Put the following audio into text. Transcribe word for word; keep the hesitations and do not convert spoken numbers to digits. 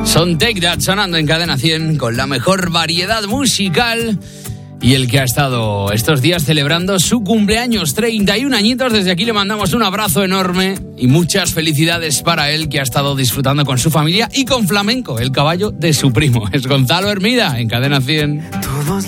Son Take That sonando en Cadena cien con la mejor variedad musical y el que ha estado estos días celebrando su cumpleaños, treinta y un añitos. Desde aquí le mandamos un abrazo enorme y muchas felicidades para él, que ha estado disfrutando con su familia y con Flamenco, el caballo de su primo. Es Gonzalo Hermida en Cadena cien. Todos